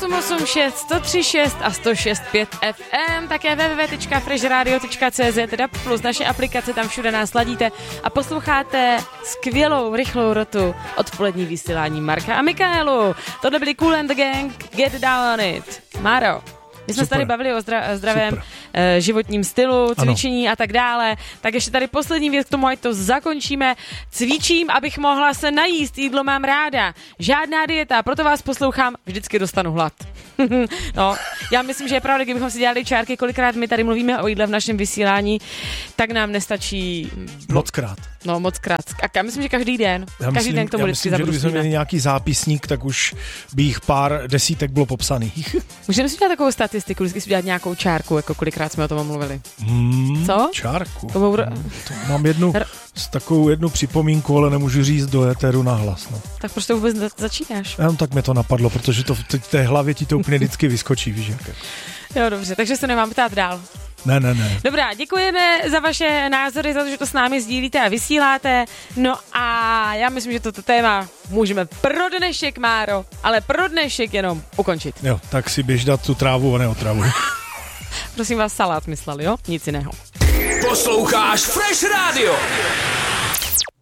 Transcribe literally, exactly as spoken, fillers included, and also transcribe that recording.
osm osm šest, sto tři šest a sto šest pět F M, také w w w tečka fresh radio tečka c z, teda plus naše aplikace, tam všude nás ladíte a posloucháte skvělou, rychlou rotu odpolední vysílání Marka a Mikaelu. Tohle byli Kool and the Gang, Get Down on It. Máro, my jsme se tady bavili o zdra- zdravém uh, životním stylu, cvičení ano. a tak dále. Tak ještě tady poslední věc k tomu, ať to zakončíme. Cvičím, abych mohla se najíst, jídlo mám ráda. Žádná dieta, proto vás poslouchám, vždycky dostanu hlad. No, já myslím, že je pravda, kdybychom si dělali čárky, kolikrát my tady mluvíme o jídle v našem vysílání, tak nám nestačí... Mockrát. No, mockrát. A já myslím, že každý den. Já každý myslím, den k tomu já vždycky myslím, že zabrusíme. kdybychom měli nějaký zápisník, tak už by jich pár desítek bylo popsaných. Můžeme si dělat takovou statistiku, vždycky si dělat nějakou čárku, jako kolikrát jsme o tom mluvili. Hmm, Co? Čárku. To byl... to mám jednu, s takovou jednu připomínku, ale nemůžu říct do éteru nahlas. No. Tak proč to vůbec začínáš? Já, tak mě to napadlo, protože to v té hlavě ti to úplně vždycky vyskočí, víš jaké. Jo, dobře, takže se nemám ptát dál. Ne, ne, ne. Dobrá, děkujeme za vaše názory, za to, že to s námi sdílíte a vysíláte. No a já myslím, že toto téma můžeme pro dnešek, Máro, ale pro dnešek jenom ukončit. Jo, tak si běž dát tu trávu a neotravuj. Prosím vás, salát mysleli, jo? Nic jiného. Posloucháš Fresh Radio.